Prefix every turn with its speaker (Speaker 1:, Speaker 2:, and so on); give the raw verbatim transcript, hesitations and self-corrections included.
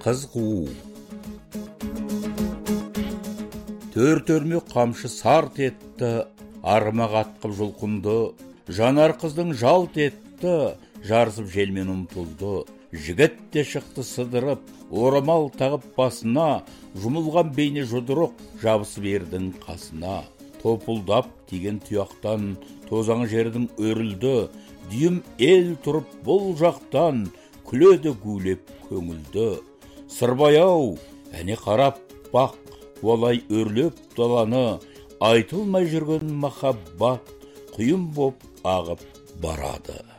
Speaker 1: қыз қуу. Төрт өрмек қамшы сарт етті, армақ атқып жұлқынды, жанар қыздың жалт етті, жарысып желмен ұмтылды. Жігіт те шықты сыдырып, орамал тағып басына, жұмылған бейне жұдырық жабысып ердің қасына. Топылдап тиген тұяқтан тозаң жердің өрілді, дүйім ел тұрып бұл жақтан күледі гулеп көңілді. Сырбаяу, әне қарап бақ, олай өрлеп даланы, айтылмай жүрген махаббат құйын боп ағып барады.